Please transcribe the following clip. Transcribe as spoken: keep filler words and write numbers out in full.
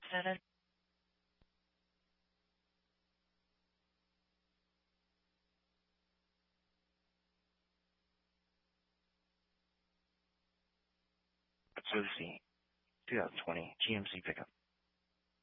seven. Susie, two thousand twenty G M C pickup.